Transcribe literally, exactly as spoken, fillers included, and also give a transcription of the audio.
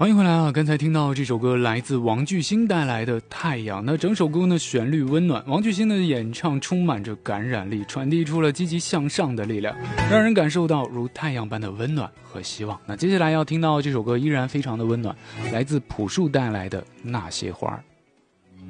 欢迎回来啊！刚才听到这首歌来自王巨星带来的《太阳》，那整首歌呢旋律温暖，王巨星的演唱充满着感染力，传递出了积极向上的力量，让人感受到如太阳般的温暖和希望。那接下来要听到这首歌依然非常的温暖，来自朴树带来的《那些花》。